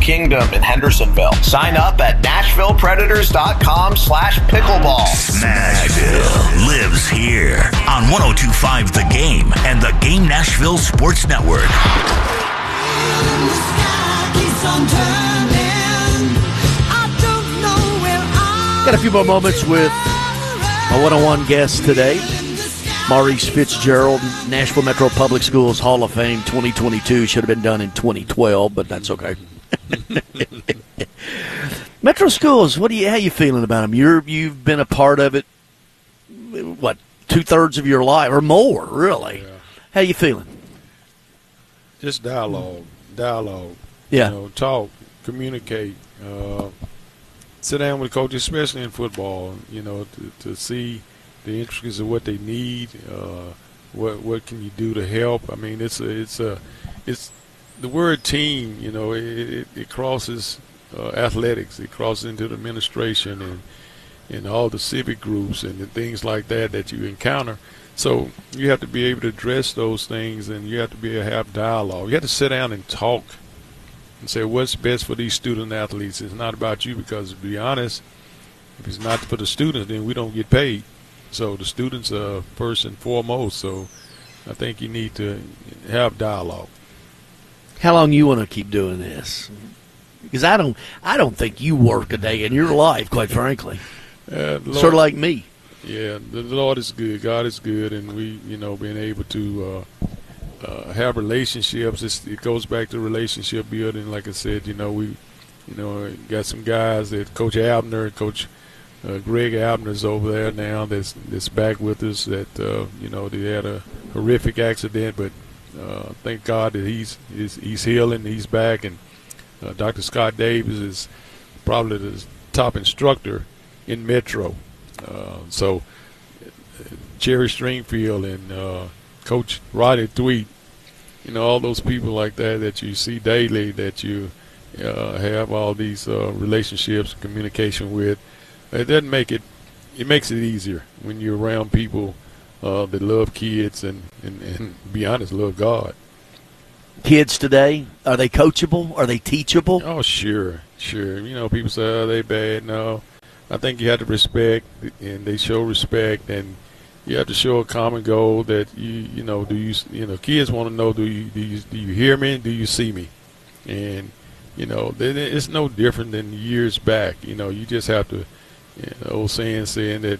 Kingdom in Hendersonville. Sign up at NashvillePredators.com/pickleball. Nashville lives here on 102.5 The Game and the Game Nashville Sports Network. Got a few more moments with a one-on-one guest today. Maurice Fitzgerald, Nashville Metro Public Schools Hall of Fame 2022. Should have been done in 2012, but that's okay. Metro Schools, how you feeling about them? You've been a part of it, what, 2/3 of your life or more, really? Yeah. How you feeling? Just dialogue. Yeah. Talk, communicate. Sit down with coaches, especially in football. To see the intricacies of what they need. What can you do to help? I mean, it's the word team. It crosses athletics. It crosses into the administration and all the civic groups and the things like that you encounter. So you have to be able to address those things, and you have to be able to have dialogue. You have to sit down and talk and say what's best for these student athletes. It's not about you, because to be honest, if it's not for the students, then we don't get paid. So the students are first and foremost. So I think you need to have dialogue. How long you want to keep doing this? Because I don't think you work a day in your life, quite frankly. Lord, sort of like me. Yeah, the Lord is good. God is good, and we, being able to have relationships. It goes back to relationship building. Like I said, we, got some guys that Coach Abner, Coach Greg Abner's over there now. That's back with us. That they had a horrific accident, but thank God that he's healing. He's back, and Dr. Scott Davis is probably the top instructor in Metro. So Jerry Stringfield and Coach Roddy Thweet, all those people like that you see daily, that you have all these relationships, communication with. It doesn't make it. It makes it easier when you're around people that love kids and be honest, love God. Kids today, are they coachable? Are they teachable? Oh, sure. People say, "Oh, they bad." No, I think you have to respect, and they show respect, and you have to show a common goal that kids want to know, do you hear me? Do you see me? And it's no different than years back. You just have to. Old saying that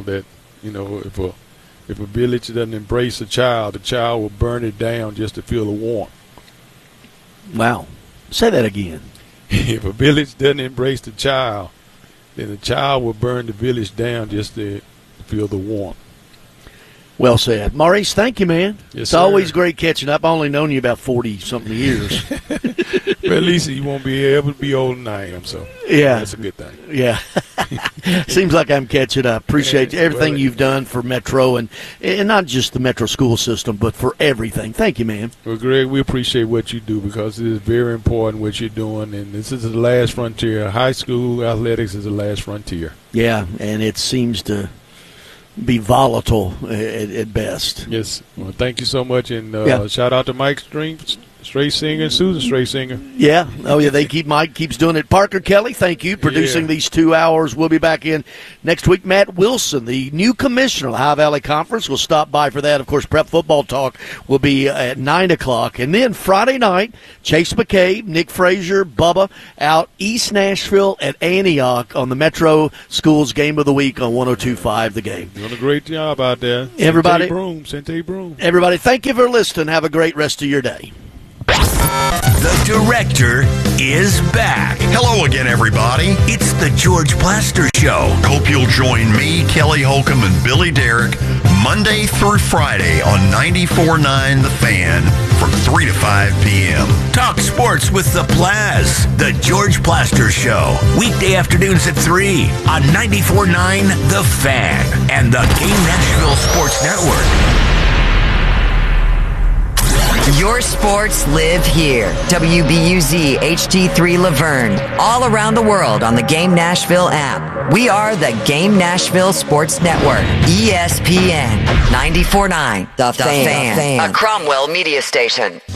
if a village doesn't embrace a child, the child will burn it down just to feel the warmth. Wow, say that again. If a village doesn't embrace the child, then the child will burn the village down just to feel the warmth. Well said. Maurice, thank you, man. Yes, it's sir. Always great catching up. I've only known you about 40-something years. But at least you won't be able to be older than I am, so yeah, that's a good thing. Yeah. Seems like I'm catching up. Appreciate everything you've done for Metro and not just the Metro school system, but for everything. Thank you, man. Well, Greg, we appreciate what you do, because it is very important what you're doing, and this is the last frontier. High school athletics is the last frontier. Yeah, and it seems to be volatile at best. Yes. Well, thank you so much, and shout out to Mike Straysinger and Susan Straysinger. Yeah. Oh, yeah, Mike keeps doing it. Parker Kelly, thank you, producing these 2 hours. We'll be back in next week. Matt Wilson, the new commissioner of the Ohio Valley Conference, will stop by for that. Of course, Prep Football Talk will be at 9 o'clock. And then Friday night, Chase McCabe, Nick Frazier, Bubba out East Nashville at Antioch on the Metro Schools Game of the Week on 102.5 The Game. Doing a great job out there. Everybody, Sente Broom. Everybody, thank you for listening. Have a great rest of your day. The Director is back. Hello again, everybody. It's the George Plaster Show. Hope you'll join me, Kelly Holcomb, and Billy Derrick Monday through Friday on 94.9 The Fan from 3 to 5 p.m. Talk sports with the Plaz. The George Plaster Show. Weekday afternoons at 3 on 94.9 The Fan and the Game Nashville Sports Network. Your sports live here. WBUZ HD3 Laverne. All around the world on the Game Nashville app. We are the Game Nashville Sports Network. ESPN 94.9 The Fan. A Cromwell media station.